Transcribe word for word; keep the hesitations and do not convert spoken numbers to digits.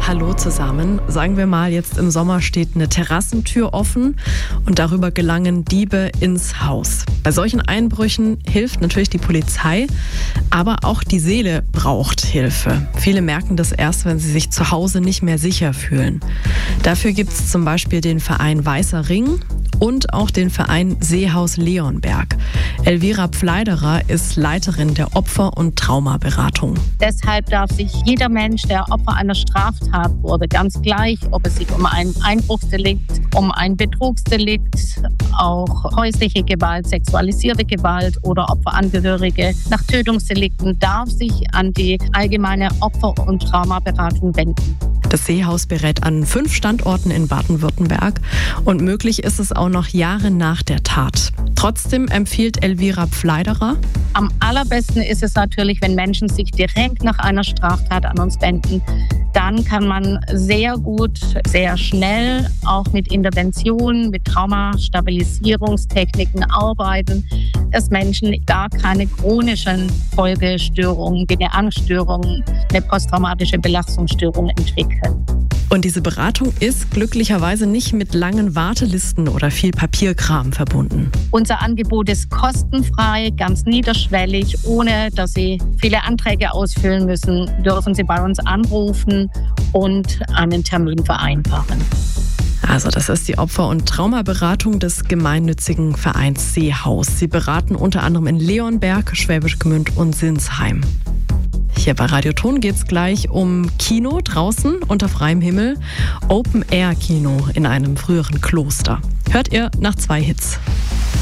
Hallo zusammen. Sagen wir mal, jetzt im Sommer steht eine Terrassentür offen und darüber gelangen Diebe ins Haus. Bei solchen Einbrüchen hilft natürlich die Polizei, aber auch die Seele braucht Hilfe. Viele merken das erst, wenn sie sich zu Hause nicht mehr sicher fühlen. Dafür gibt es zum Beispiel den Verein Weißer Ring und auch den Verein Seehaus Leonberg. Elvira Pfleiderer ist Leiterin der Opfer- und Traumaberatung. Deshalb darf sich jeder Mensch, der Opfer einer Straftat wurde, ganz gleich, ob es sich um ein Einbruchsdelikt, um ein Betrugsdelikt, auch häusliche Gewalt, sexualisierte Gewalt oder Opferangehörige nach Tötungsdelikten, darf sich an die allgemeine Opfer- und Traumaberatung wenden. Das Seehaus berät an fünf Standorten in Baden-Württemberg und möglich ist es auch noch Jahre nach der Tat. Trotzdem empfiehlt Elvira Pfleiderer: Am allerbesten ist es natürlich, wenn Menschen sich direkt nach einer Straftat an uns wenden. Dann kann man sehr gut, sehr schnell auch mit Interventionen, mit Traumastabilisierungstechniken arbeiten, dass Menschen gar keine chronischen Folgestörungen wie eine Angststörung, eine posttraumatische Belastungsstörung entwickeln. Und diese Beratung ist glücklicherweise nicht mit langen Wartelisten oder viel Papierkram verbunden. Unser Angebot ist kostenfrei, ganz niederschwellig, ohne dass Sie viele Anträge ausfüllen müssen, dürfen Sie bei uns anrufen und einen Termin vereinbaren. Also das ist die Opfer- und Traumaberatung des gemeinnützigen Vereins Seehaus. Sie beraten unter anderem in Leonberg, Schwäbisch Gmünd und Sinsheim. Hier bei Radioton geht es gleich um Kino draußen unter freiem Himmel. Open-Air-Kino in einem früheren Kloster. Hört ihr nach zwei Hits.